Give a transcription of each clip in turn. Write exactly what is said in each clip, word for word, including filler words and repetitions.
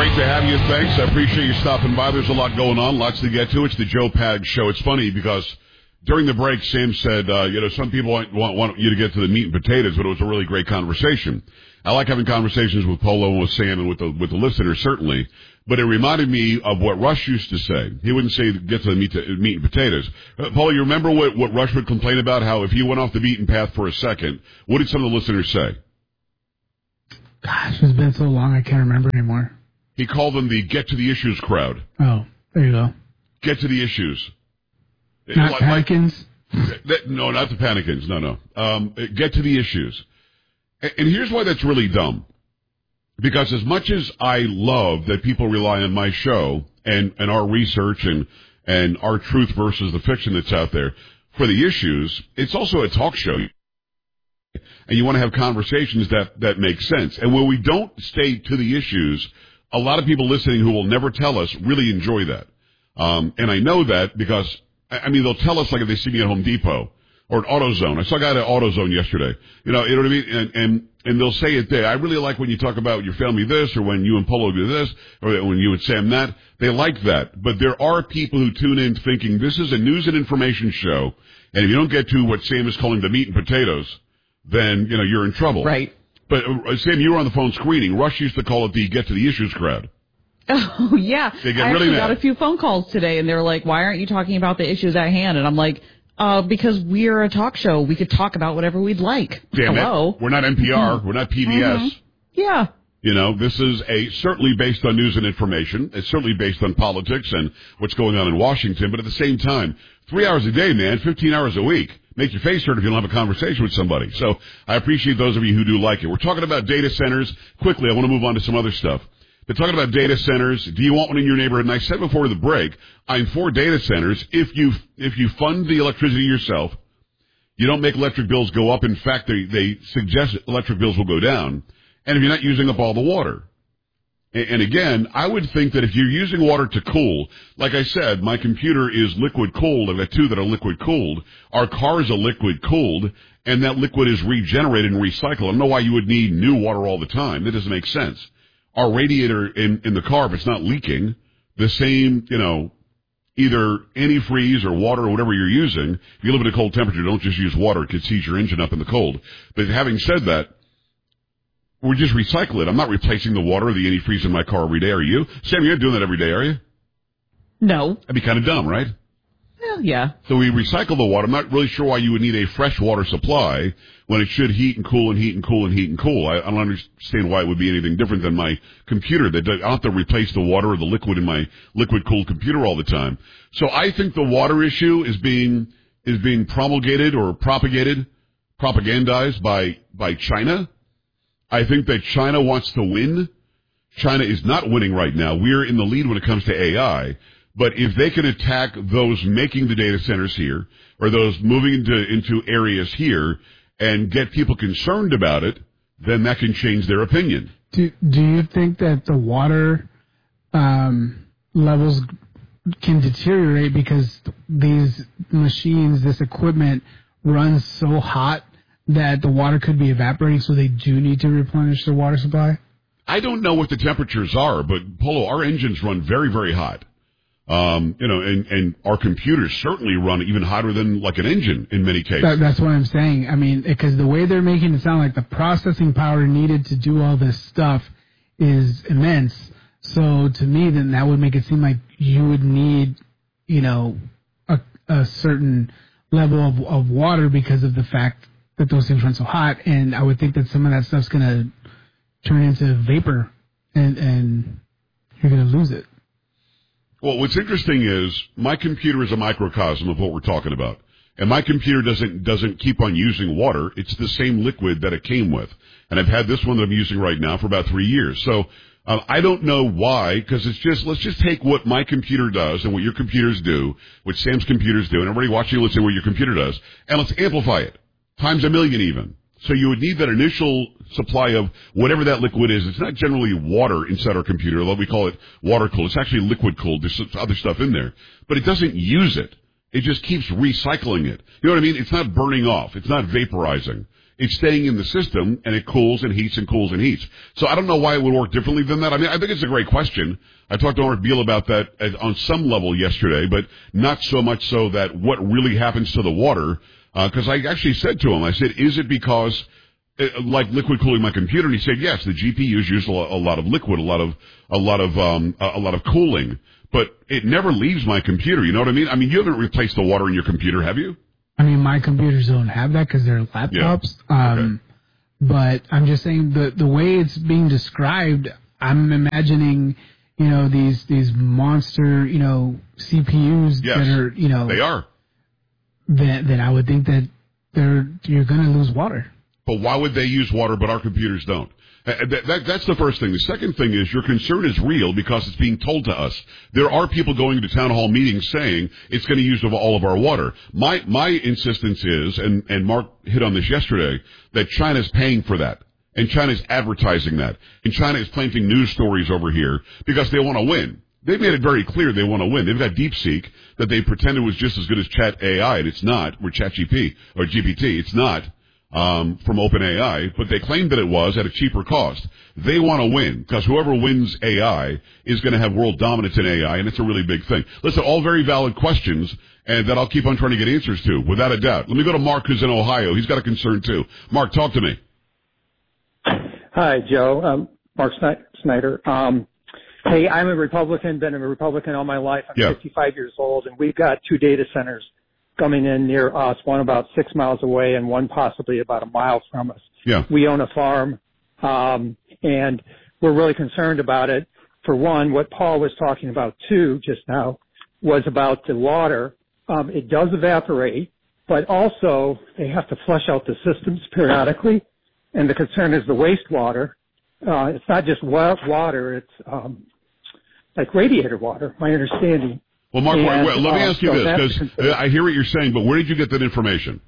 Great to have you. Thanks. I appreciate you stopping by. There's a lot going on, lots to get to. It's the Joe Pag Show. It's funny because during the break, Sam said, uh, you know, some people want, want, want you to get to the meat and potatoes, but it was a really great conversation. I like having conversations with Polo and with Sam and with the, with the listeners, certainly. But it reminded me of what Rush used to say. He wouldn't say get to the meat, to, meat and potatoes. Uh, Polo, you remember what, what Rush would complain about? How if he went off the beaten path for a second, what did some of the listeners say? Gosh, it's been so long I can't remember anymore. He called them the get to the issues crowd. Oh, there you go. Get to the issues. Not like, Panikins? Like, no, not the Panikins. No, no. Um, get to the issues. And, and here's why that's really dumb. Because as much as I love that people rely on my show and, and our research and, and our truth versus the fiction that's out there for the issues, it's also a talk show. And you want to have conversations that, that make sense. And when we don't stay to the issues, a lot of people listening who will never tell us really enjoy that. Um, and I know that because, I mean, they'll tell us like if they see me at Home Depot or at AutoZone. I saw a guy at AutoZone yesterday. You know, you know what I mean? And, and, and they'll say it there. I really like when you talk about your family this or when you and Polo do this or when you and Sam that. They like that. But there are people who tune in thinking this is a news and information show. And if you don't get to what Sam is calling the meat and potatoes, then, you know, you're in trouble. Right. But, uh, Sam, you were on the phone screening. Rush used to call it the get to the issues crowd. Oh, yeah. They get I really actually mad. got a few phone calls today, and they were like, why aren't you talking about the issues at hand? And I'm like, uh, because we're a talk show. We could talk about whatever we'd like. Damn Hello? It. We're not N P R. Mm-hmm. We're not P B S. Mm-hmm. Yeah. You know, this is a certainly based on news and information. It's certainly based on politics and what's going on in Washington. But at the same time, three hours a day, man, fifteen hours a week. Make your face hurt if you don't have a conversation with somebody. So I appreciate those of you who do like it. We're talking about data centers. Quickly, I want to move on to some other stuff. They're talking about data centers. Do you want one in your neighborhood? And I said before the break, I'm for data centers if you if you fund the electricity yourself. You don't make electric bills go up. In fact, they, they suggest electric bills will go down. And if you're not using up all the water. And again, I would think that if you're using water to cool, like I said, my computer is liquid cooled. I've got two that are liquid cooled. Our cars are liquid cooled, and that liquid is regenerated and recycled. I don't know why you would need new water all the time. That doesn't make sense. Our radiator in, in the car, if it's not leaking, the same, you know, either antifreeze or water or whatever you're using. If you live at a cold temperature, don't just use water. It could seize your engine up in the cold. But having said that, we just recycle it. I'm not replacing the water or the antifreeze in my car every day, are you? Sam, you're not doing that every day, are you? No. That'd be kind of dumb, right? Well, yeah. So we recycle the water. I'm not really sure why you would need a fresh water supply when it should heat and cool and heat and cool and heat and cool. I, I don't understand why it would be anything different than my computer. That I don't have to replace the water or the liquid in my liquid-cooled computer all the time. So I think the water issue is being is being promulgated or propagated, propagandized by by China. I think that China wants to win. China is not winning right now. We're in the lead when it comes to A I. But if they can attack those making the data centers here or those moving into, into areas here and get people concerned about it, then that can change their opinion. Do, do you think that the water um, levels can deteriorate because these machines, this equipment runs so hot that the water could be evaporating, so they do need to replenish their water supply? I don't know what the temperatures are, but, Polo, our engines run very, very hot. Um, you know, and, and our computers certainly run even hotter than like an engine in many cases. That, that's what I'm saying. I mean, because the way they're making it sound like the processing power needed to do all this stuff is immense. So to me, then that would make it seem like you would need, you know, a, a certain level of, of water because of the fact that those things run so hot, and I would think that some of that stuff's going to turn into vapor, and, and you're going to lose it. Well, what's interesting is my computer is a microcosm of what we're talking about, and my computer doesn't doesn't keep on using water. It's the same liquid that it came with, and I've had this one that I'm using right now for about three years. So uh, I don't know why, because it's just let's just take what my computer does and what your computers do, what Sam's computers do, and everybody watching, let's say what your computer does, and let's amplify it. Times a million even. So you would need that initial supply of whatever that liquid is. It's not generally water inside our computer, although we call it water cooled. It's actually liquid cooled. There's some other stuff in there. But it doesn't use it. It just keeps recycling it. You know what I mean? It's not burning off. It's not vaporizing. It's staying in the system, and it cools and heats and cools and heats. So I don't know why it would work differently than that. I mean, I think it's a great question. I talked to Art Beal about that on some level yesterday, but not so much so that what really happens to the water, because uh, I actually said to him, I said, is it because like liquid cooling my computer? And he said, yes, the G P Us use a lot of liquid, a lot of, a lot of, um, a lot of cooling, but it never leaves my computer. You know what I mean? I mean, you haven't replaced the water in your computer, have you? I mean, my computers don't have that because they're laptops. Yeah. Um, okay. But I'm just saying the, the way it's being described, I'm imagining, you know, these, these monster, you know, C P Us yes, that are, you know, they are. That, that I would think that they're, you're going to lose water. But why would they use water, but our computers don't? That, that, that's the first thing. The second thing is your concern is real because it's being told to us. There are people going to town hall meetings saying it's going to use all of our water. My my insistence is, and, and Mark hit on this yesterday, that China's paying for that. And China's advertising that. And China is planting news stories over here because they want to win. They've made it very clear they want to win. They've got DeepSeek that they pretended was just as good as Chat A I, and it's not, or ChatGPT, or G P T. It's not. Um, from OpenAI, but they claimed that it was at a cheaper cost. They want to win, because whoever wins A I is going to have world dominance in A I, and it's a really big thing. Listen, all very valid questions, and that I'll keep on trying to get answers to, without a doubt. Let me go to Mark, who's in Ohio. He's got a concern, too. Mark, talk to me. Hi, Joe. Um, Mark Snyder. Um, hey, I'm a Republican, been a Republican all my life. I'm yeah. fifty-five years old, and we've got two data centers coming in near us, one about six miles away and one possibly about a mile from us. Yeah. We own a farm, um, and we're really concerned about it. For one, what Paul was talking about too just now was about the water. Um, it does evaporate, but also they have to flush out the systems periodically, and the concern is the wastewater. Uh, it's not just water, it's um, like radiator water, my understanding. Well, Mark, and, wait, wait, let me uh, ask you so this, because I hear what you're saying, but where did you get that information?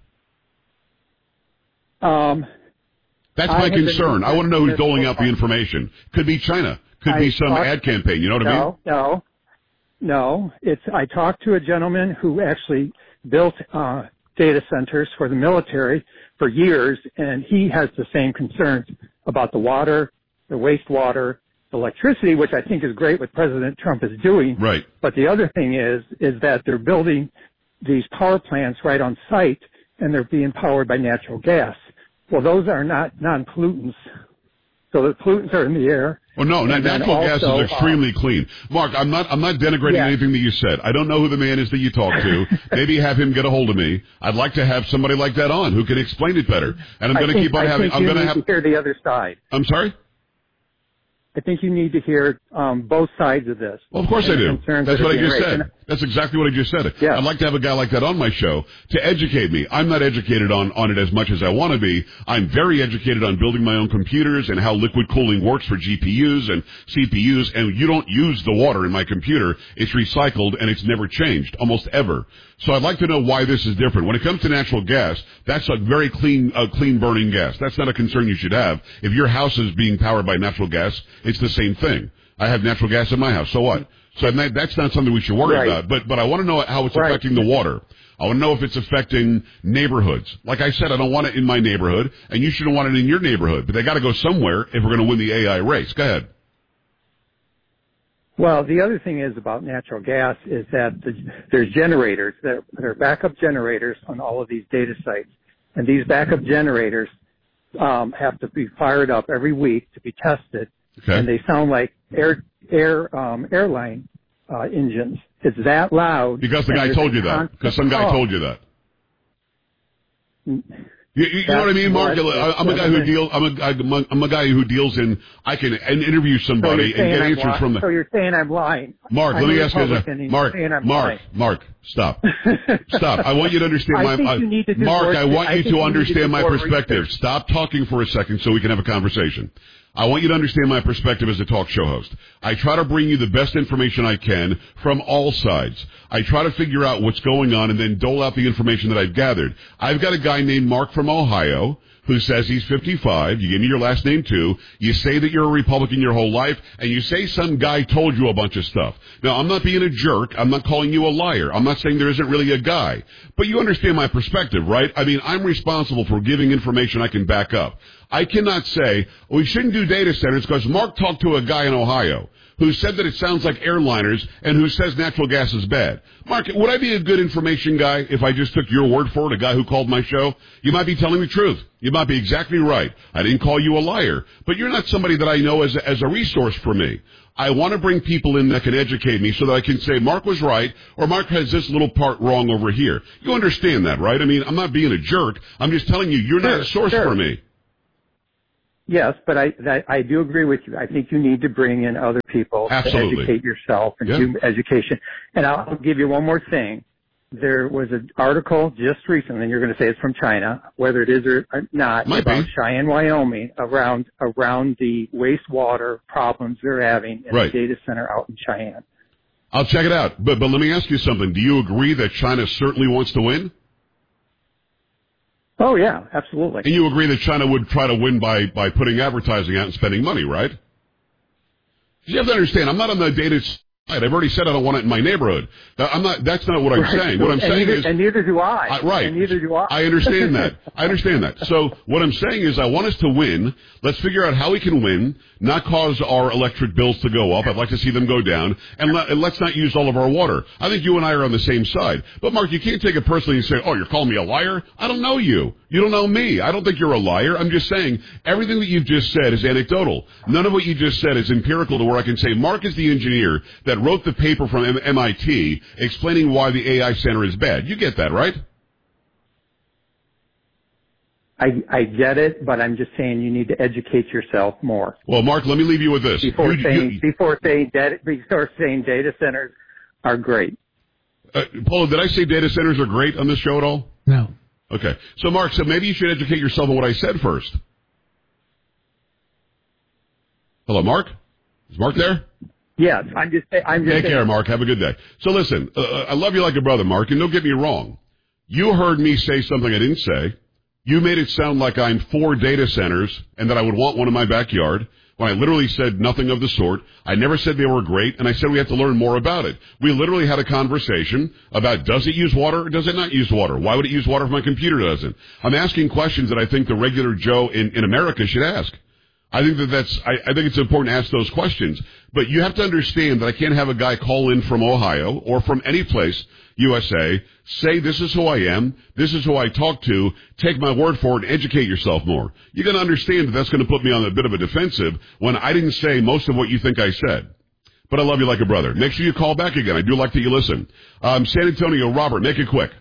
Um, That's my concern. I want to know who's doling out the information. Could be China. Could I be some talked, ad campaign. You know what no, I mean? No, no. It's. I talked to a gentleman who actually built uh, data centers for the military for years, and he has the same concerns about the water, the wastewater, electricity, which I think is great what President Trump is doing. Right. But the other thing is, is that they're building these power plants right on site, and they're being powered by natural gas. Well, those are not non-pollutants. So the pollutants are in the air. Well, no, and natural also, gas is extremely uh, clean. Mark, I'm not, I'm not denigrating yeah. anything that you said. I don't know who the man is that you talked to. Maybe have him get a hold of me. I'd like to have somebody like that on who can explain it better. And I'm going to keep on I having, think I'm you going to need have, to hear the other side. I'm sorry? I think you need to hear um, both sides of this. Well, of course I do. That's what I just said. And, That's exactly what I just said. Yeah. I'd like to have a guy like that on my show to educate me. I'm not educated on, on it as much as I want to be. I'm very educated on building my own computers and how liquid cooling works for G P Us and C P Us, and you don't use the water in my computer. It's recycled, and it's never changed, almost ever. So I'd like to know why this is different. When it comes to natural gas, that's a very clean, uh, clean burning gas. That's not a concern you should have. If your house is being powered by natural gas, it's the same thing. I have natural gas in my house, so what? So that's not something we should worry right. about. But but I want to know how it's right. affecting the water. I want to know if it's affecting neighborhoods. Like I said, I don't want it in my neighborhood, and you shouldn't want it in your neighborhood. But they got to go somewhere if we're going to win the A I race. Go ahead. Well, the other thing is about natural gas is that the, there's generators, that there are backup generators on all of these data sites. And these backup generators um, have to be fired up every week to be tested. Okay. And they sound like air air um, airline uh, engines. It's that loud. Because the guy told you that. Because some guy oh. told you that. You, you know what I mean, Mark? I'm a guy who deals. I'm a, I'm a guy who deals in. I can interview somebody so and get I'm answers lying. from the. So you're saying I'm lying? Mark, I'm let me ask you this. Mark, Mark, lying. Mark, stop, stop. I want you to understand I my. think Uh, you need to do Mark, more, I want I you think to you understand need to do my more perspective. research. Stop talking for a second so we can have a conversation. I want you to understand my perspective as a talk show host. I try to bring you the best information I can from all sides. I try to figure out what's going on and then dole out the information that I've gathered. I've got a guy named Mark from Ohio who says he's fifty-five. You give me your last name too. You say that you're a Republican your whole life, and you say some guy told you a bunch of stuff. Now, I'm not being a jerk. I'm not calling you a liar. I'm not saying there isn't really a guy. But you understand my perspective, right? I mean, I'm responsible for giving information I can back up. I cannot say, well, we shouldn't do data centers because Mark talked to a guy in Ohio who said that it sounds like airliners and who says natural gas is bad. Mark, would I be a good information guy if I just took your word for it, a guy who called my show? You might be telling the truth. You might be exactly right. I didn't call you a liar, but you're not somebody that I know as a, as a resource for me. I want to bring people in that can educate me so that I can say Mark was right or Mark has this little part wrong over here. You understand that, right? I mean, I'm not being a jerk. I'm just telling you, you're sure, not a source sure. for me. Yes, but I, I I do agree with you. I think you need to bring in other people Absolutely. to educate yourself and yeah. do education. And I'll give you one more thing. There was an article just recently, and you're going to say it's from China, whether it is or not, Might about be. Cheyenne, Wyoming, around around the wastewater problems they're having in right. the data center out in Cheyenne. I'll check it out. But but let me ask you something. Do you agree that China certainly wants to win? Oh, yeah, absolutely. And you agree that China would try to win by, by putting advertising out and spending money, right? You have to understand, I'm not on the data side. I've already said I don't want it in my neighborhood. I'm not, that's not what I'm right. saying. What I'm and saying neither, is... And neither do I. I right. And neither do I. I understand that. I understand that. So what I'm saying is I want us to win. Let's figure out how we can win, not cause our electric bills to go up. I'd like to see them go down. And, let, and let's not use all of our water. I think you and I are on the same side. But, Mark, you can't take it personally and say, oh, you're calling me a liar? I don't know you. You don't know me. I don't think you're a liar. I'm just saying everything that you've just said is anecdotal. None of what you just said is empirical to where I can say Mark is the engineer that wrote the paper from M I T explaining why the A I center is bad. You get that, right? I, I get it, but I'm just saying you need to educate yourself more. Well, Mark, let me leave you with this. Before you, saying you, before saying data, before saying data centers are great. Uh, Paula, did I say data centers are great on this show at all? No. Okay. So, Mark, so maybe you should educate yourself on what I said first. Hello, Mark? Is Mark there? Yes, I'm just I'm just Take saying. care, Mark. Have a good day. So listen, uh, I love you like a brother, Mark, and don't get me wrong. You heard me say something I didn't say. You made it sound like I'm for data centers and that I would want one in my backyard when I literally said nothing of the sort. I never said they were great, and I said we have to learn more about it. We literally had a conversation about does it use water or does it not use water? Why would it use water if my computer doesn't? I'm asking questions that I think the regular Joe in, in America should ask. I think that that's, I, I think it's important to ask those questions. But you have to understand that I can't have a guy call in from Ohio or from any place, U S A, say this is who I am, this is who I talk to, take my word for it and educate yourself more. You're going to understand that that's going to put me on a bit of a defensive when I didn't say most of what you think I said. But I love you like a brother. Make sure you call back again. I do like that you listen. Um, San Antonio, Robert, make it quick.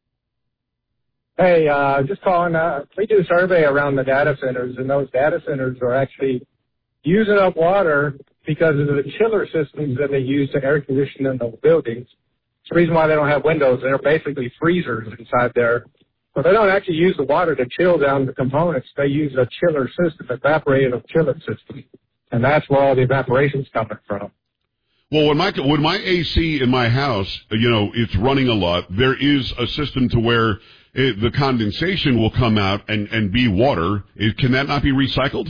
Hey, uh, just calling, uh, we do a survey around the data centers, and those data centers are actually using up water because of the chiller systems that they use to air condition in those buildings. It's the reason why they don't have windows. They're basically freezers inside there. But they don't actually use the water to chill down the components. They use a chiller system, evaporative chiller system. And that's where all the evaporation's coming from. Well, when my when my A C in my house, you know, it's running a lot, there is a system to where it, the condensation will come out and, and be water. It, can that not be recycled?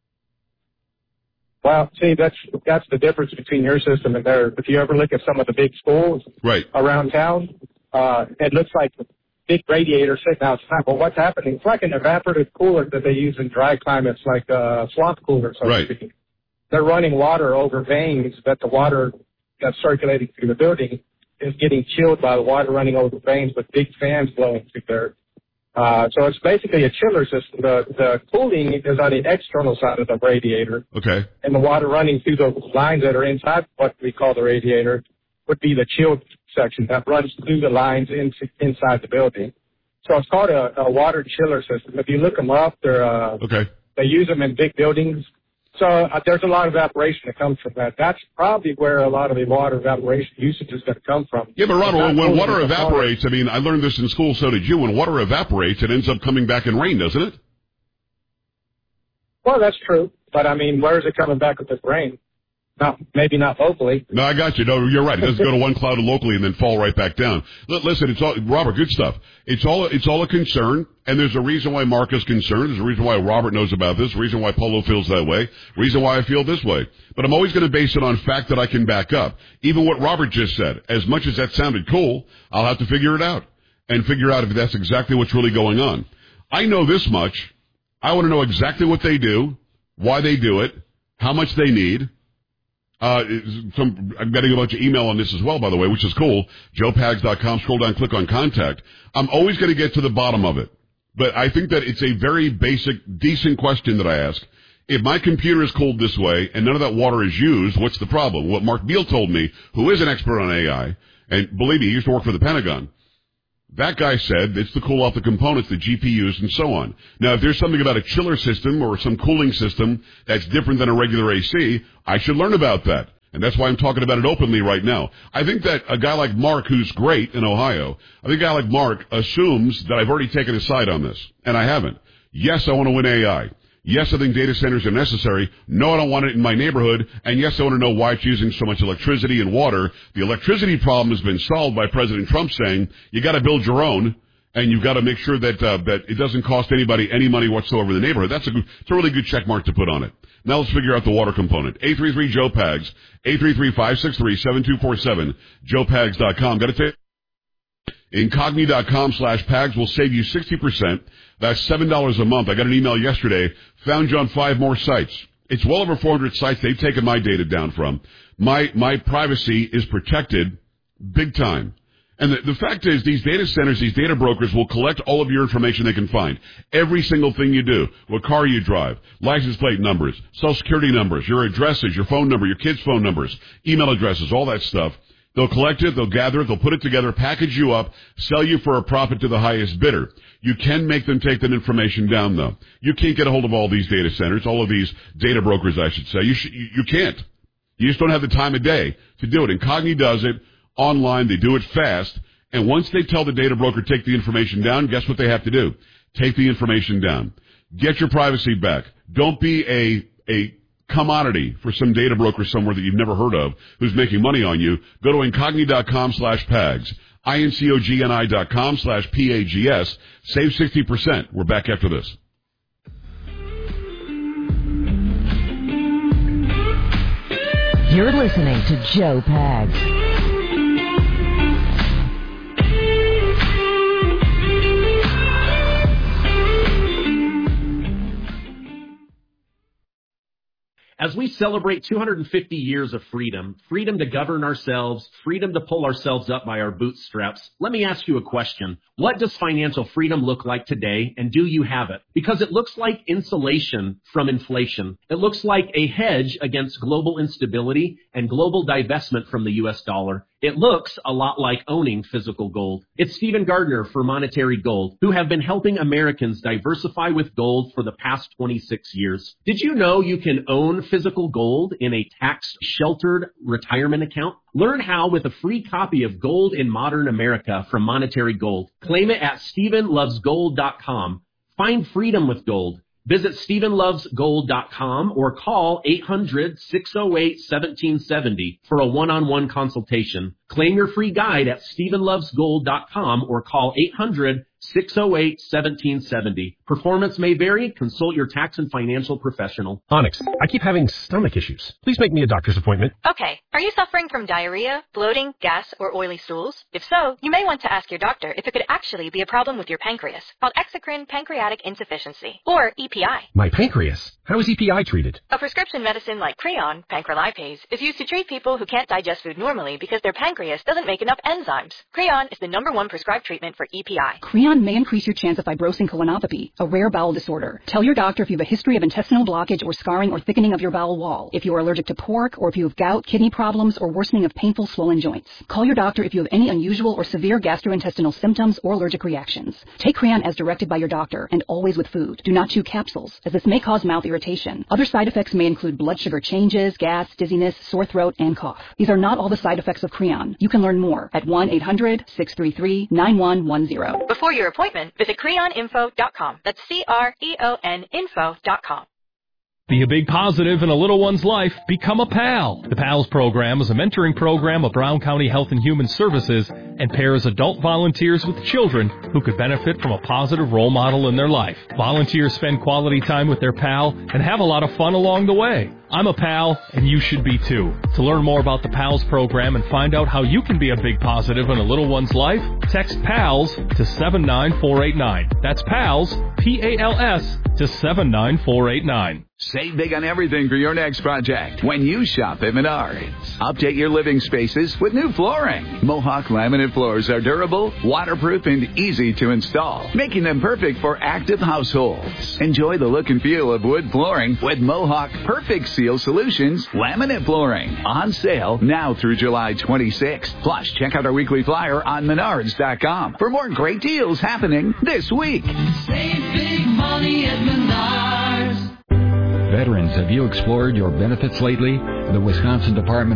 Well, see, that's that's the difference between your system and theirs. If you ever look at some of the big schools right. around town, uh, it looks like a big radiator sitting outside. Well, what's happening? It's like an evaporative cooler that they use in dry climates, like a swamp cooler, so right. to speak. They're running water over veins that the water that's circulating through the building is getting chilled by the water running over the veins with big fans blowing through there. Uh, so it's basically a chiller system. The, the cooling is on the external side of the radiator. Okay. And the water running through the lines that are inside what we call the radiator would be the chilled section that runs through the lines in, inside the building. So it's called a, a water chiller system. If you look them up, they're, uh, okay. they use them in big buildings. So uh, there's a lot of evaporation that comes from that. That's probably where a lot of the water evaporation usage is going to come from. Yeah, but Ronald, when, when water evaporates, I mean, I learned this in school, so did you. When water evaporates, it ends up coming back in rain, doesn't it? Well, that's true. But, I mean, where is it coming back with this rain? Not, maybe not locally. No, I got you. No, you're right. It doesn't go to one cloud locally and then fall right back down. L- listen, it's all, Robert, good stuff. It's all, it's all a concern, and there's a reason why Mark is concerned. There's a reason why Robert knows about this, a reason why Polo feels that way, reason why I feel this way. But I'm always going to base it on fact that I can back up. Even what Robert just said, as much as that sounded cool, I'll have to figure it out and figure out if that's exactly what's really going on. I know this much. I want to know exactly what they do, why they do it, how much they need. Uh, some, I'm getting a bunch of email on this as well, by the way, which is cool. joe pags dot com, scroll down, click on contact. I'm always going to get to the bottom of it. But I think that it's a very basic, decent question that I ask. If my computer is cooled this way and none of that water is used, what's the problem? What Mark Beal told me, who is an expert on A I, and believe me, he used to work for the Pentagon. That guy said it's to cool off the components, the G P Us, and so on. Now, if there's something about a chiller system or some cooling system that's different than a regular A C, I should learn about that. And that's why I'm talking about it openly right now. I think that a guy like Mark, who's great in Ohio, I think a guy like Mark assumes that I've already taken his side on this, and I haven't. Yes, I want to win A I. Yes, I think data centers are necessary. No, I don't want it in my neighborhood. And yes, I want to know why it's using so much electricity and water. The electricity problem has been solved by President Trump saying you got to build your own, and you've got to make sure that uh, that it doesn't cost anybody any money whatsoever in the neighborhood. That's a good, it's a really good check mark to put on it. Now let's figure out the water component. eight three three Joe Pags, eight three three, five six three, seven two four seven, joe pags dot com. Got to take Incogni dot com slash Pags will save you sixty percent. That's seven dollars a month. I got an email yesterday. Found you on five more sites. It's well over four hundred sites they've taken my data down from. My my privacy is protected big time. And the, the fact is, these data centers, these data brokers will collect all of your information they can find. Every single thing you do, what car you drive, license plate numbers, social security numbers, your addresses, your phone number, your kids' phone numbers, email addresses, all that stuff. They'll collect it, they'll gather it, they'll put it together, package you up, sell you for a profit to the highest bidder. You can make them take that information down, though. You can't get a hold of all these data centers, all of these data brokers, I should say. You, sh- you can't. You just don't have the time of day to do it. Incogni does it online. They do it fast. And once they tell the data broker take the information down, guess what they have to do? Take the information down. Get your privacy back. Don't be a a commodity for some data broker somewhere that you've never heard of who's making money on you. Go to Incogni dot com slash Pags. I N C O G N I dot com slash P A G S. Save sixty percent. We're back after this. You're listening to Joe Pags. As we celebrate two hundred fifty years of freedom, freedom to govern ourselves, freedom to pull ourselves up by our bootstraps, let me ask you a question. What does financial freedom look like today, and do you have it? Because it looks like insulation from inflation. It looks like a hedge against global instability and global divestment from the U S dollar. It looks a lot like owning physical gold. It's Stephen Gardner for Monetary Gold, who have been helping Americans diversify with gold for the past twenty-six years. Did you know you can own physical gold in a tax-sheltered retirement account? Learn how with a free copy of Gold in Modern America from Monetary Gold. Claim it at stephen loves gold dot com. Find freedom with gold. Visit stephen loves gold dot com or call eight hundred, six oh eight, one seven seven oh for a one-on-one consultation. Claim your free guide at stephen loves gold dot com or call eight hundred, six oh eight, one seven seven oh. Performance may vary. Consult your tax and financial professional. Onyx, I keep having stomach issues. Please make me a doctor's appointment. Okay. Are you suffering from diarrhea, bloating, gas, or oily stools? If so, you may want to ask your doctor if it could actually be a problem with your pancreas, called exocrine pancreatic insufficiency, or E P I. My pancreas? How is E P I treated? A prescription medicine like Creon, pancrelipase, is used to treat people who can't digest food normally because their pancreas doesn't make enough enzymes. Creon is the number one prescribed treatment for E P I. Creon may increase your chance of fibrosing colonopathy, a rare bowel disorder. Tell your doctor if you have a history of intestinal blockage or scarring or thickening of your bowel wall, if you are allergic to pork, or if you have gout, kidney problems, or worsening of painful swollen joints. Call your doctor if you have any unusual or severe gastrointestinal symptoms or allergic reactions. Take Creon as directed by your doctor, and always with food. Do not chew capsules, as this may cause mouth irritation. Other side effects may include blood sugar changes, gas, dizziness, sore throat, and cough. These are not all the side effects of Creon. You can learn more at one eight hundred, six three three, nine one one zero. Before your appointment, visit creon info dot com. That's C R E O N info dot com. Be a big positive in a little one's life. Become a PAL. The PALS program is a mentoring program of Brown County Health and Human Services and pairs adult volunteers with children who could benefit from a positive role model in their life. Volunteers spend quality time with their PAL and have a lot of fun along the way. I'm a PAL, and you should be too. To learn more about the PALS program and find out how you can be a big positive in a little one's life, text PALS to seven nine four eight nine. That's PALS, P A L S, to seven nine four eight nine. Save big on everything for your next project when you shop at Menards. Update your living spaces with new flooring. Mohawk laminate floors are durable, waterproof, and easy to install, making them perfect for active households. Enjoy the look and feel of wood flooring with Mohawk Perfect Seal Solutions laminate flooring. On sale now through July twenty-sixth. Plus, check out our weekly flyer on menards dot com for more great deals happening this week. Save big money at Menards. Veterans, have you explored your benefits lately? The Wisconsin Department